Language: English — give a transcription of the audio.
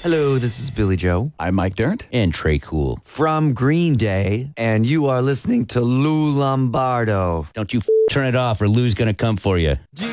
Hello, this is Billy Joe I'm Mike Dirnt. And Trey Cool. from Green Day, and you are listening to Lou Lombardo. Don't you turn it off or Lou's going to come for you. Do